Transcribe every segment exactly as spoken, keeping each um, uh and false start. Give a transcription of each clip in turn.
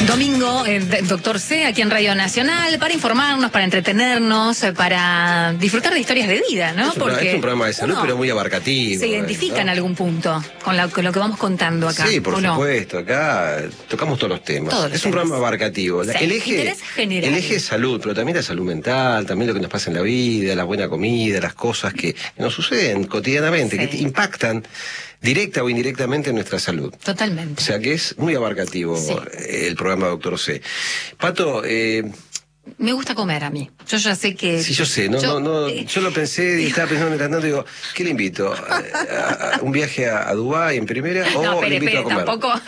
Domingo, eh, Doctor C, aquí en Radio Nacional, para informarnos, para entretenernos, para disfrutar de historias de vida, ¿no? Es un, Porque es un programa de salud, pero muy abarcativo. Se identifica, ¿no?, en algún punto con, la, con lo que vamos contando acá. Sí, por supuesto, no? acá tocamos todos los temas. Todos los es temas. Un programa abarcativo. Sí, el, eje, el eje es salud, pero también la salud mental, también lo que nos pasa en la vida, la buena comida, las cosas que nos suceden cotidianamente, sí, que impactan directa o indirectamente en nuestra salud. Totalmente. O sea que es muy abarcativo, sí, el programa Doctor C. Pato, eh... me gusta comer a mí. Yo ya sé que... Sí, yo sé. No, yo, no, no, eh, yo lo pensé y estaba pensando mientras tanto, digo, ¿qué le invito? ¿A, a, ¿Un viaje a, a Dubái en primera o no, pero, le invito pero, a comer? Tampoco...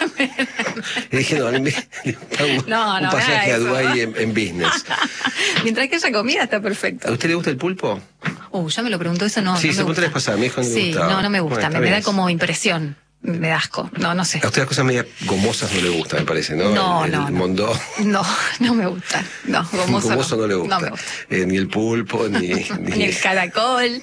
Y dije, no, le invito un, no, no, un pasaje a Dubái en, en business. Mientras que haya comida está perfecto. ¿A usted le gusta el pulpo? Uh, ya me lo preguntó, eso no, sí, no se preguntó la vez pasada, me dijo que no sí, le gustaba. no, no me gusta, bueno, me, me da como impresión. Me da asco, no, no sé. A usted las cosas medio gomosas no le gustan, me parece, ¿no? No, el, el no. Mondó. No, no me gusta. No, gomoso, gomoso no. no le gusta. No me gusta. Eh, ni el pulpo, ni... ni, ni el caracol.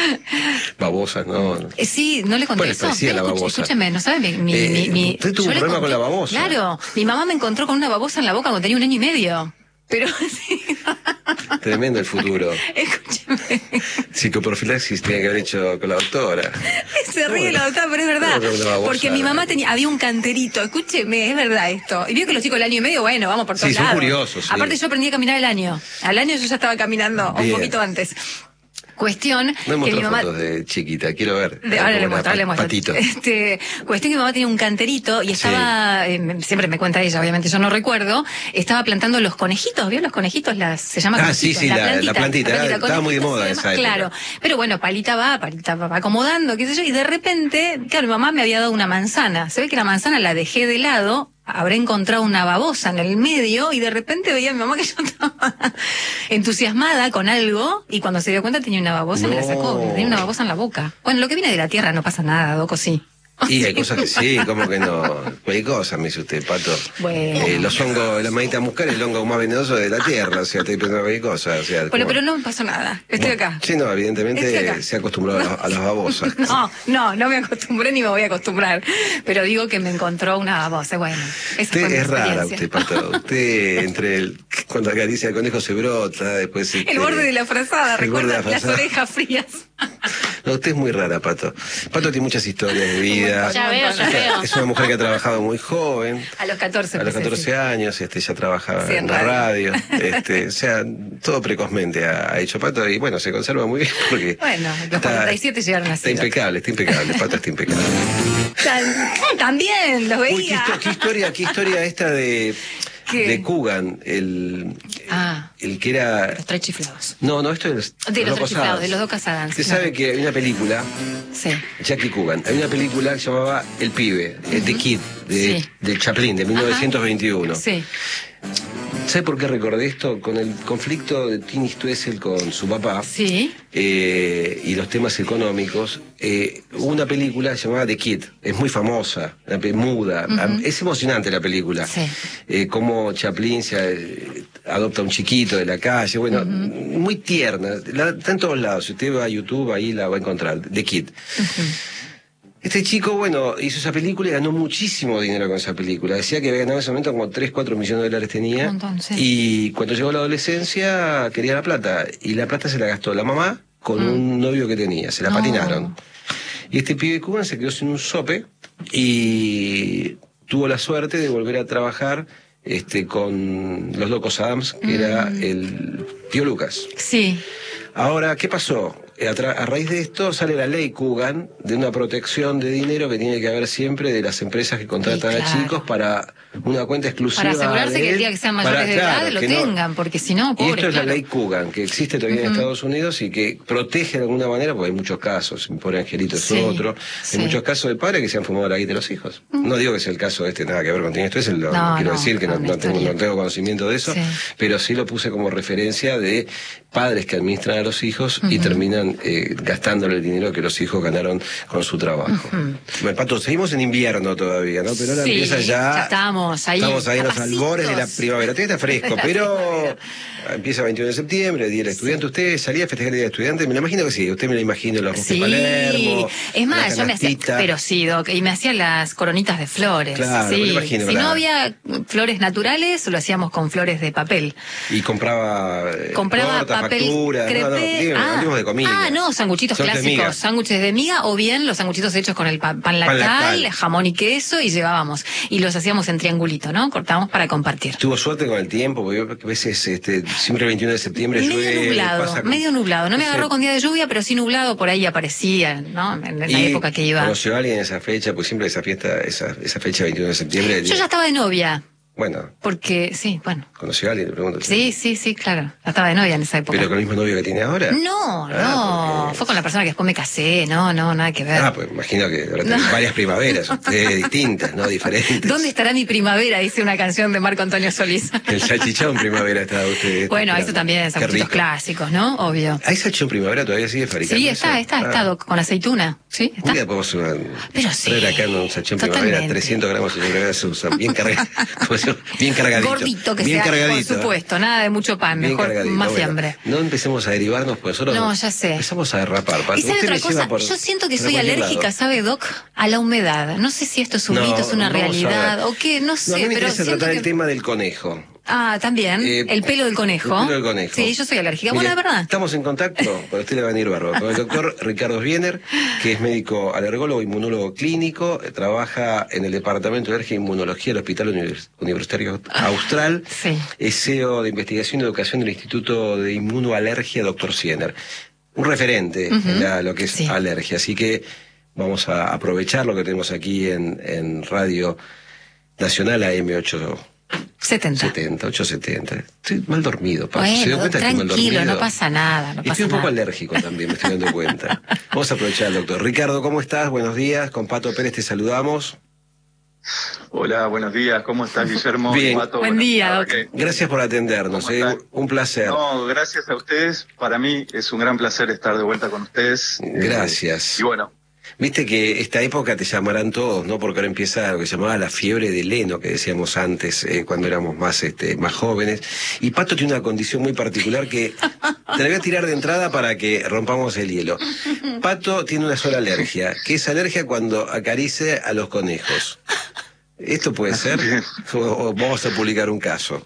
Babosas, no. Eh, sí, no le conté bueno, eso. Parecía la babosa. Escúcheme, ¿no sabe? Mi, mi, eh, mi, mi, usted tuvo un problema con la babosa. Claro, mi mamá me encontró con una babosa en la boca cuando tenía un año y medio. Pero sí. Tremendo el futuro. Escúcheme. Psicoprofilaxis tenía que haber hecho con la doctora. Se ríe bueno, la doctora, pero es verdad. Babosa, porque mi mamá tenía, había un canterito, escúcheme, es verdad esto. Y vio que los chicos del año y medio, bueno, vamos por todos sí, lados. Son curiosos. Sí. Aparte yo aprendí a caminar al año. Al año yo ya estaba caminando Bien. un poquito antes. Cuestión no me que mi mamá fotos de chiquita, quiero ver. De, ahora le muestro, ahora le muestro. Patito. Este, cuestión que mi mamá tenía un canterito y estaba, sí. eh, siempre me cuenta ella, obviamente yo no recuerdo, estaba plantando los conejitos, ¿vio los conejitos? Las, se llama Ah, conejitos, sí, sí, la, la plantita. La plantita, la plantita estaba muy de moda esa época. Claro, pero bueno, Palita va, Palita va acomodando, qué sé yo, y de repente, claro, mi mamá me había dado una manzana. Se ve que la manzana la dejé de lado, habré encontrado una babosa en el medio y de repente veía a mi mamá que yo estaba entusiasmada con algo y cuando se dio cuenta tenía una babosa no. y me la sacó, tenía una babosa en la boca. Bueno, lo que viene de la tierra no pasa nada, Doco, sí. Y hay cosas que sí, como que no. Cualquier cosa, me dice usted, Pato. Bueno. Eh, los hongos, la manita muscar es el hongo más venenoso de la tierra, o sea, estoy pensando cualquier cosa. O sea, bueno, como... pero no me pasó nada, estoy bueno, acá. Sí, no, evidentemente se ha acostumbrado no. a, a las babosas. No, no, no me acostumbré ni me voy a acostumbrar. Pero digo que me encontró una babosa, bueno. Esa usted fue mi es rara, usted, Pato. Usted, entre el, cuando acaricia el conejo se brota, después se... El borde de la frazada, recuerda la las orejas frías. No, usted es muy rara, Pato. Pato tiene muchas historias de vida. Ya veo, ya veo. Es una mujer que ha trabajado muy joven. A los catorce. A los catorce sí. años, este, ya trabajaba sí, en, en la radio. Este, o sea, todo precozmente ha, ha hecho Pato y bueno, se conserva muy bien porque... Bueno, los está, cuarenta y siete llegaron así. Está impecable, está impecable, Pato está impecable. También, los veía. Uy, qué, qué historia, qué historia esta de... ¿Qué? De Coogan, el, ah, el que era... Los tres chiflados. No, no, esto es... De los, los tres chiflados, de los dos Casadans. Usted claro. sabe que hay una película, sí. Jackie Coogan, hay una película que se llamaba El Pibe, uh-huh. The Kid, de, sí. de Chaplin, de mil novecientos veintiuno. Ajá. Sí. ¿Sabe por qué recordé esto? Con el conflicto de Tini Stoessel con su papá sí. eh, y los temas económicos, eh, hubo una película llamada The Kid, es muy famosa, muda, uh-huh. es emocionante la película, sí. eh, cómo Chaplin se eh, adopta a un chiquito de la calle, bueno, uh-huh. muy tierna, la, está en todos lados, si usted va a YouTube ahí la va a encontrar, The Kid. Uh-huh. Este chico, bueno, hizo esa película y ganó muchísimo dinero con esa película. Decía que había ganado en ese momento como tres, cuatro millones de dólares tenía. Un montón, sí. Y cuando llegó la adolescencia quería la plata. Y la plata se la gastó la mamá con mm. un novio que tenía. Se la no. patinaron. Y este pibe cubano se quedó sin un sope y tuvo la suerte de volver a trabajar este, con los Locos Adams, que mm. era el tío Lucas. Sí. Ahora, ¿qué pasó? A, a raíz de esto sale la ley Coogan de una protección de dinero que tiene que haber siempre de las empresas que contratan sí, claro. a chicos para una cuenta exclusiva. Para asegurarse de que él, el día que sean mayores para, de claro, edad lo tengan, no, porque si no, pobre, y esto es claro. la ley Coogan, que existe todavía uh-huh. en Estados Unidos y que protege de alguna manera, porque hay muchos casos, mi pobre angelito es sí, otro, sí. hay muchos casos de padres que se han fumado la guita de los hijos. Uh-huh. No digo que sea el caso este, nada que ver con esto, es el, no, no quiero no, decir que no, no, tengo, no tengo conocimiento de eso, sí. pero sí lo puse como referencia de padres que administran a los hijos uh-huh. y terminan eh, gastándole el dinero que los hijos ganaron con su trabajo. Uh-huh. Bueno, Pato, seguimos en invierno todavía, ¿no? Pero ahora sí, empieza ya... ya estamos ahí. Estamos ahí en los albores de la primavera. Todavía está fresco, pero empieza el veintiuno de septiembre, Día del Estudiante. Sí. ¿Usted salía a festejar el Día del Estudiante? Me lo imagino que sí. Usted me lo imagino en los roscos sí. de Palermo. Es más, yo me hacía... Pero sí, Doc, y me hacía las coronitas de flores. Claro, sí. me lo imagino. Si la... no había flores naturales, lo hacíamos con flores de papel. Y compraba... Eh, compraba torta, papel factura, crepé. No, no, digo, ah, de comida. Ah, no, sanguchitos Son clásicos, sándwiches de miga, o bien los sanguchitos hechos con el pan, pan, lactal, pan lactal, jamón y queso, y llevábamos. Y los hacíamos en triangulito, ¿no? Cortábamos para compartir. ¿Tuvo suerte con el tiempo? Porque a veces, este, siempre el veintiuno de septiembre medio llueve, nublado, pasa con... medio nublado. No me Ese... agarró con día de lluvia, pero sí nublado, por ahí aparecía, ¿no? En la y época que iba. ¿Conoció a alguien en esa fecha? Pues siempre esa fiesta, esa, esa fecha veintiuno de septiembre. Yo ya estaba de novia. Bueno. Porque, sí, bueno. ¿Conoció a alguien? Le pregunto. Sí, sí, sí, claro. Ya estaba de novia en esa época. ¿Pero con el mismo novio que tiene ahora? No, ah, no. porque... Fue con la persona que después me casé. No, no, nada que ver. Ah, pues imagino que ahora no. Tienen varias primaveras, ustedes distintas, ¿no? Diferentes. ¿Dónde estará mi primavera? Dice una canción de Marco Antonio Solís. El salchichón primavera está usted. Bueno, eso también, sanguchitos clásicos, ¿no? Obvio. ¿Hay salchichón primavera? ¿Todavía sigue fabricando? Sí, está, eso? está, ah. está, con aceituna. Sí, está. Un día podemos una, Pero sí, traer acá un salchichón totalmente. primavera, trescientos gramos de grasa, se usan bien cargado, bien cargadito. Gordito que bien sea, cargadito. por supuesto, nada de mucho pan, bien mejor cargadito. más Bueno, fiambre. no empecemos a derivarnos, pues nosotros no, ya sé. empezamos a derrapar. Pato. ¿Y sabe Usted otra me cosa? por, Yo siento que soy alérgica, lado. ¿Sabe, Doc? A la humedad. No sé si esto es un no, mito, es una realidad, o qué, no sé. No, a mí me pero interesa tratar que... el tema del conejo. Ah, también. Eh, el pelo del conejo. El pelo del conejo. Sí, yo soy alérgica. Mire, bueno, es verdad. Estamos en contacto, para usted le va a venir bárbaro, con el doctor Ricardo Viener, que es médico alergólogo, inmunólogo clínico, trabaja en el Departamento de Alergia e Inmunología del Hospital Univers Universitario Austral, sí. Es C E O de Investigación y Educación del Instituto de Inmunoalergia, doctor Siener. Un referente uh-huh. en la, lo que es sí. alergia, así que vamos a aprovechar lo que tenemos aquí en, en Radio Nacional A M ocho setenta. setenta, ochocientos setenta. Estoy mal dormido, Pato. Bueno, ¿Se dio cuenta que estoy mal dormido? Tranquilo, no pasa nada. No y pasa estoy un poco nada. alérgico también, me estoy dando cuenta. Vamos a aprovechar al doctor. Ricardo, ¿cómo estás? Buenos días. Con Pato Pérez te saludamos. Hola, buenos días. ¿Cómo estás, Guillermo? Bien. Pato, Buen bueno, día, doctor. Que... Gracias por atendernos. Eh. Un placer. No, gracias a ustedes. Para mí es un gran placer estar de vuelta con ustedes. Gracias. Eh, y bueno. Viste que esta época te llamarán todos, ¿no? Porque ahora empieza lo que se llamaba la fiebre del heno, que decíamos antes, eh, cuando éramos más este más jóvenes. Y Pato tiene una condición muy particular que te la voy a tirar de entrada para que rompamos el hielo. Pato tiene una sola alergia, que es alergia cuando acaricia a los conejos. ¿Esto puede ser? ¿O, o vamos a publicar un caso?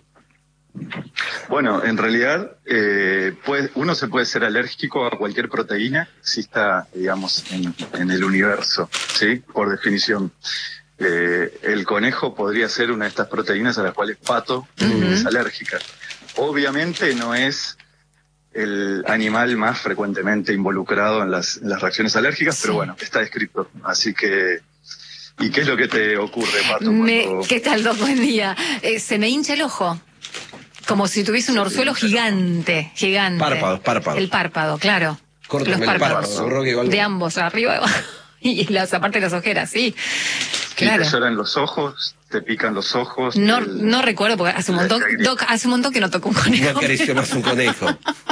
Bueno, en realidad eh, puede, uno se puede ser alérgico a cualquier proteína que exista, digamos, en, en el universo, ¿sí? Por definición. Eh, el conejo podría ser una de estas proteínas a las cuales Pato uh-huh. es alérgica. Obviamente no es el animal más frecuentemente involucrado en las, en las reacciones alérgicas, sí. Pero bueno, está descrito. Así que... ¿Y qué es lo que te ocurre, Pato? Me, cuando... ¿Qué tal, Doc? Buen día. Eh, se me hincha el ojo. Como si tuviese un orzuelo gigante, gigante. Párpados, párpados. El párpado, claro. Córtame los párpados. El párpado, igual... De ambos, arriba y abajo. Y las, aparte de las ojeras, sí. Claro. ¿Te lloran los ojos? ¿Te pican los ojos? No, el... no recuerdo, porque hace un montón, Doc, hace un montón que no toco un conejo. No acarició más un conejo.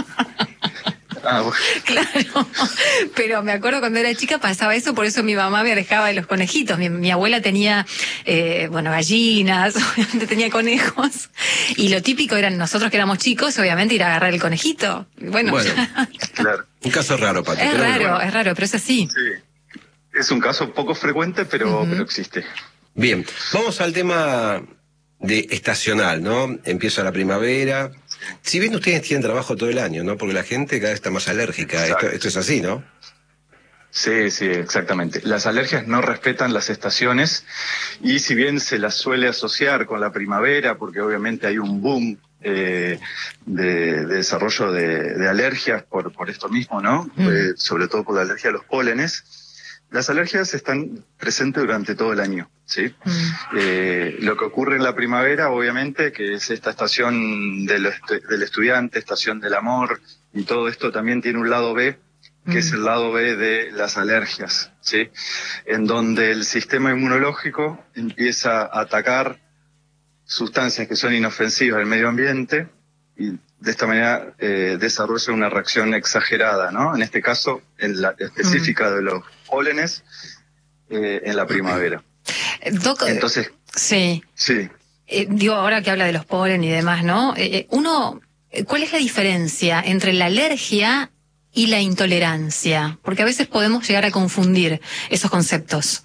Ah, bueno. Claro, pero me acuerdo cuando era chica pasaba eso, por eso mi mamá me alejaba de los conejitos. Mi, mi abuela tenía, eh, bueno, gallinas, obviamente tenía conejos, y lo típico eran nosotros que éramos chicos, obviamente ir a agarrar el conejito. Bueno, bueno claro. Un caso raro, Pati. Es raro, bueno. es raro, pero es así. Sí, es un caso poco frecuente, pero, uh-huh. pero existe. Bien, vamos al tema de estacional, ¿no? Empieza la primavera. Si bien ustedes tienen trabajo todo el año, ¿no? Porque la gente cada vez está más alérgica. Esto, esto es así, ¿no? Sí, sí, exactamente. Las alergias no respetan las estaciones y si bien se las suele asociar con la primavera, porque obviamente hay un boom eh, de, de desarrollo de, de alergias por, por esto mismo, ¿no? Mm. Eh, sobre todo por la alergia a los pólenes. Las alergias están presentes durante todo el año, ¿sí? Mm. Eh, lo que ocurre en la primavera, obviamente, que es esta estación del, estu- del estudiante, estación del amor, y todo esto también tiene un lado B, que mm. es el lado B de las alergias, ¿sí? En donde el sistema inmunológico empieza a atacar sustancias que son inofensivas del medio ambiente y de esta manera eh, desarrolla una reacción exagerada, ¿no? En este caso, en la específica de los pólenes, eh, en la primavera. Doc, Entonces, sí. Sí. Eh, digo, ahora que habla de los polen y demás, ¿no? Eh, uno, ¿cuál es la diferencia entre la alergia y la intolerancia? Porque a veces podemos llegar a confundir esos conceptos.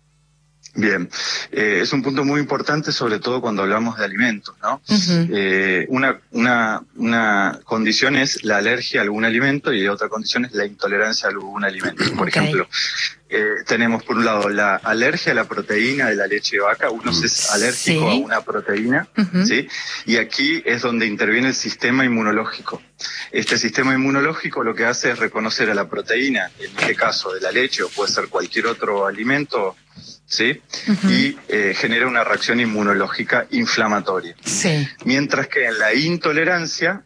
Bien, eh, es un punto muy importante, sobre todo cuando hablamos de alimentos, ¿no? Uh-huh. Eh, una, una, una condición es la alergia a algún alimento y otra condición es la intolerancia a algún alimento. Por Okay. ejemplo, eh, tenemos por un lado la alergia a la proteína de la leche de vaca. Uno es alérgico Sí. a una proteína, Uh-huh. ¿sí? Y aquí es donde interviene el sistema inmunológico. Este sistema inmunológico lo que hace es reconocer a la proteína, en este caso de la leche o puede ser cualquier otro alimento, ¿sí? Uh-huh. Y eh, genera una reacción inmunológica inflamatoria. Sí. Mientras que en la intolerancia,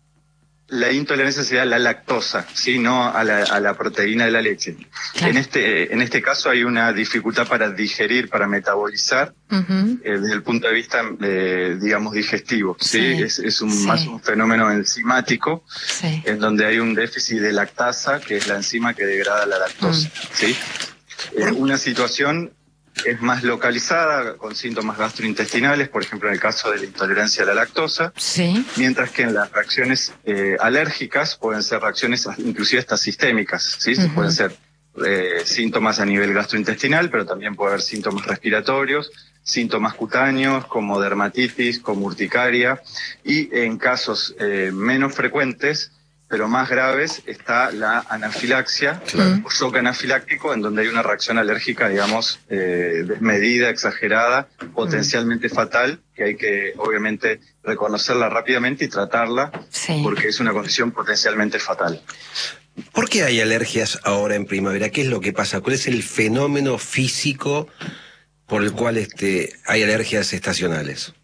la intolerancia sería la lactosa, ¿sí? No a la, a la proteína de la leche. Claro. En este, en este caso hay una dificultad para digerir, para metabolizar, Uh-huh. eh, desde el punto de vista, eh, digamos, digestivo, ¿sí? Sí. Es, es un, Sí. más un fenómeno enzimático, Sí. en donde hay un déficit de lactasa, que es la enzima que degrada la lactosa, ¿sí? Eh, una situación es más localizada, con síntomas gastrointestinales, por ejemplo en el caso de la intolerancia a la lactosa, Sí. mientras que en las reacciones eh, alérgicas pueden ser reacciones inclusive hasta sistémicas, ¿sí? Uh-huh. Pueden ser eh, síntomas a nivel gastrointestinal, pero también puede haber síntomas respiratorios, síntomas cutáneos como dermatitis, como urticaria, y en casos eh, menos frecuentes, pero más graves, está la anafilaxia, Claro. o shock anafiláctico, en donde hay una reacción alérgica, digamos, eh, desmedida, exagerada, potencialmente fatal, que hay que, obviamente, reconocerla rápidamente y tratarla, Sí. porque es una condición potencialmente fatal. ¿Por qué hay alergias ahora en primavera? ¿Qué es lo que pasa? ¿Cuál es el fenómeno físico por el cual este, hay alergias estacionales?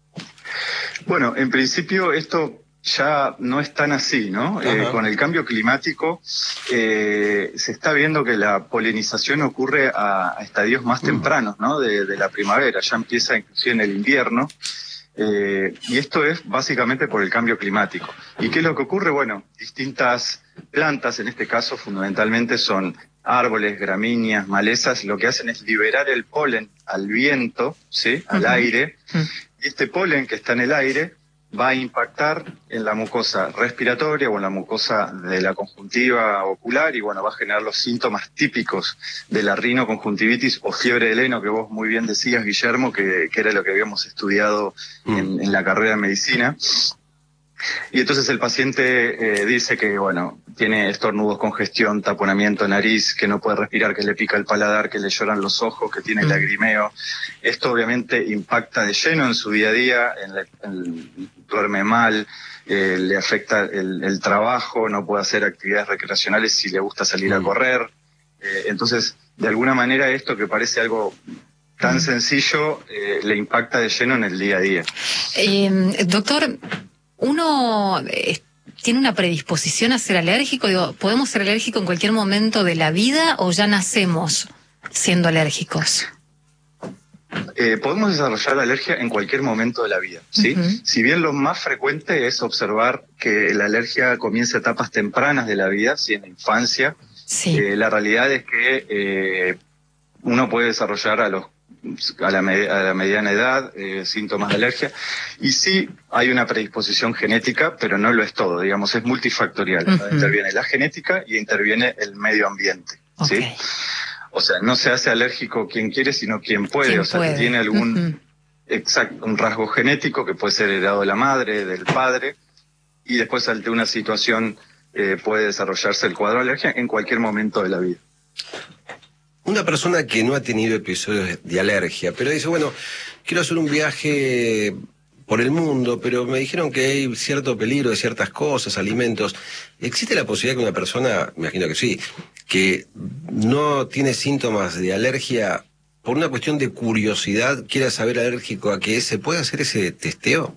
Bueno, en principio esto ya no es tan así, ¿no? Eh, con el cambio climático eh, se está viendo que la polinización ocurre a, a estadios más tempranos, ¿no? De, de la primavera, ya empieza inclusive en el invierno. Eh, y esto es básicamente por el cambio climático. ¿Y qué es lo que ocurre? Bueno, distintas plantas, en este caso fundamentalmente son árboles, gramíneas, malezas, lo que hacen es liberar el polen al viento, ¿sí? Al Uh-huh. aire. Uh-huh. Y este polen que está en el aire va a impactar en la mucosa respiratoria o en la mucosa de la conjuntiva ocular y bueno, va a generar los síntomas típicos de la rinoconjuntivitis o fiebre del heno, que vos muy bien decías, Guillermo, que, que era lo que habíamos estudiado Mm. en, en la carrera de medicina. Y entonces el paciente eh, dice que, bueno, tiene estornudos, congestión, taponamiento de nariz, que no puede respirar, que le pica el paladar, que le lloran los ojos, que tiene Mm. lagrimeo. Esto obviamente impacta de lleno en su día a día, en la- en- duerme mal, eh, le afecta el, el trabajo, no puede hacer actividades recreacionales si le gusta salir a Mm. correr. Eh, entonces, de alguna manera esto que parece algo tan sencillo, eh, le impacta de lleno en el día a día. Eh, doctor, ¿uno eh, tiene una predisposición a ser alérgico? Digo, ¿podemos ser alérgicos en cualquier momento de la vida o ya nacemos siendo alérgicos? Eh, podemos desarrollar la alergia en cualquier momento de la vida, ¿sí? Uh-huh. Si bien lo más frecuente es observar que la alergia comienza a etapas tempranas de la vida, ¿sí? En la infancia, Sí. eh, la realidad es que eh, uno puede desarrollar a los a la, me- a la mediana edad eh, síntomas de alergia y sí hay una predisposición genética, pero no lo es todo, digamos, es multifactorial. ¿no? Uh-huh. Interviene la genética y interviene el medio ambiente, ¿sí? Ok. O sea, no se hace alérgico quien quiere, sino quien puede. Quien o sea, puede. que tiene algún Ujú. exacto, un rasgo genético que puede ser heredado de la madre, del padre, y después ante una situación eh, puede desarrollarse el cuadro de alergia en cualquier momento de la vida. Una persona que no ha tenido episodios de alergia, pero dice, bueno, quiero hacer un viaje por el mundo, pero me dijeron que hay cierto peligro de ciertas cosas, alimentos. ¿Existe la posibilidad que una persona, me imagino que sí, que no tiene síntomas de alergia, por una cuestión de curiosidad, quiera saber alérgico a qué es? ¿Se puede hacer ese testeo?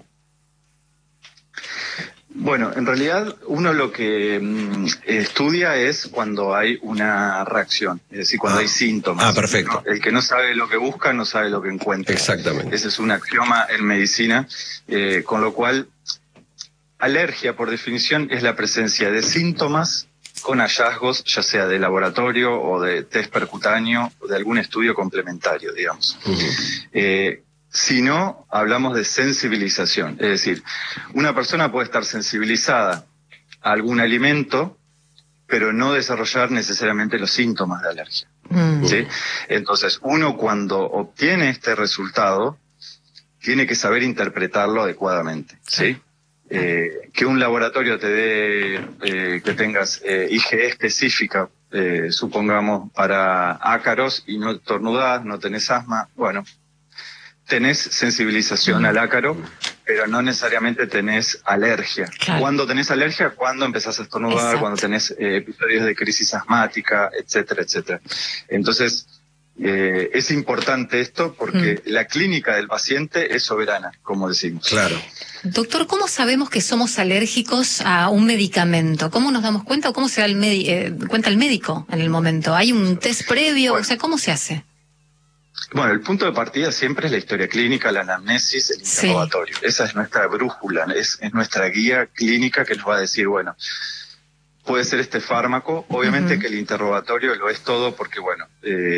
Bueno, en realidad uno lo que mm, estudia es cuando hay una reacción, es decir, cuando Ah. hay síntomas. Ah, perfecto. ¿no? El que no sabe lo que busca no sabe lo que encuentra. Exactamente. Ese es un axioma en medicina, eh, con lo cual alergia, por definición, es la presencia de síntomas con hallazgos, ya sea de laboratorio o de test percutáneo o de algún estudio complementario, digamos. Uh-huh. Eh, si no, hablamos de sensibilización. Es decir, una persona puede estar sensibilizada a algún alimento, pero no desarrollar necesariamente los síntomas de alergia. Uh-huh. ¿Sí? Entonces, uno cuando obtiene este resultado, tiene que saber interpretarlo adecuadamente, ¿sí? Eh, que un laboratorio te dé, eh, que tengas eh, I G E específica, eh, supongamos, para ácaros y no estornudás, no tenés asma, bueno, tenés sensibilización mm. al ácaro, pero no necesariamente tenés alergia. Claro. ¿Cuándo tenés alergia? Cuando empezás a estornudar, Exacto. cuando tenés eh, episodios de crisis asmática, etcétera, etcétera. Entonces, Eh, es importante esto porque mm. la clínica del paciente es soberana, como decimos. Claro. Doctor, ¿cómo sabemos que somos alérgicos a un medicamento? ¿Cómo nos damos cuenta o cómo se da el medi- eh, cuenta el médico en el momento? ¿Hay un test previo? Bueno, o sea, ¿cómo se hace? Bueno, el punto de partida siempre es la historia clínica, la anamnesis, el interrogatorio. Sí. Esa es nuestra brújula, es, es nuestra guía clínica que nos va a decir, bueno, puede ser este fármaco. Obviamente uh-huh. que el interrogatorio lo es todo porque, bueno, eh,